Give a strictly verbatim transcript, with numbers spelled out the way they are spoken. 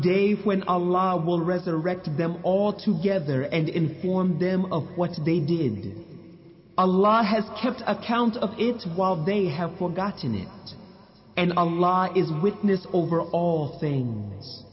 day when Allah will resurrect them all together and inform them of what they did. Allah has kept account of it while they have forgotten it. And Allah is witness over all things.